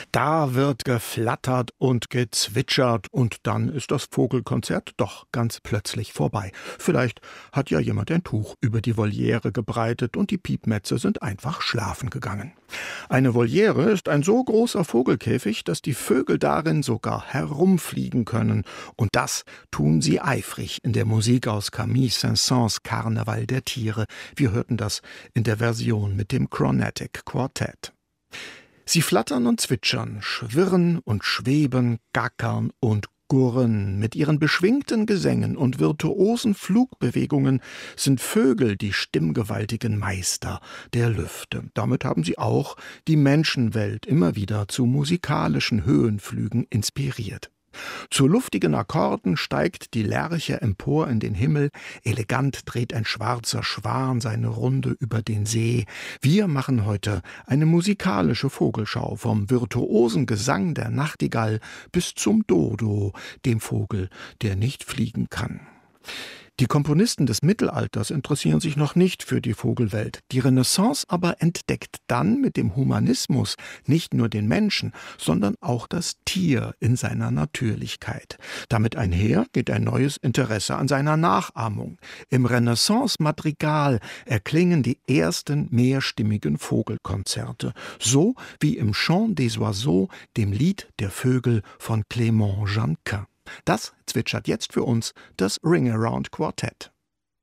Da wird geflattert und gezwitschert und dann ist das Vogelkonzert doch ganz plötzlich vorbei. Vielleicht hat ja jemand ein Tuch über die Voliere gebreitet und die Piepmätze sind einfach schlafen gegangen. Eine Voliere ist ein so großer Vogelkäfig, dass die Vögel darin sogar herumfliegen können. Und das tun sie eifrig in der Musik aus Camille Saint-Saëns Karneval der Tiere. Wir hörten das in der Version mit dem Chromatic Quartett. Sie flattern und zwitschern, schwirren und schweben, gackern und gurren. Mit ihren beschwingten Gesängen und virtuosen Flugbewegungen sind Vögel die stimmgewaltigen Meister der Lüfte. Damit haben sie auch die Menschenwelt immer wieder zu musikalischen Höhenflügen inspiriert. Zu luftigen Akkorden steigt die Lerche empor in den Himmel, elegant dreht ein schwarzer Schwan seine Runde über den See. Wir machen heute eine musikalische Vogelschau vom virtuosen Gesang der Nachtigall bis zum Dodo, dem Vogel, der nicht fliegen kann. Die Komponisten des Mittelalters interessieren sich noch nicht für die Vogelwelt. Die Renaissance aber entdeckt dann mit dem Humanismus nicht nur den Menschen, sondern auch das Tier in seiner Natürlichkeit. Damit einher geht ein neues Interesse an seiner Nachahmung. Im Renaissance-Madrigal erklingen die ersten mehrstimmigen Vogelkonzerte, so wie im Chant des Oiseaux, dem Lied der Vögel von Clément Jeannequin. Das zwitschert jetzt für uns das Ring-Around Quartett.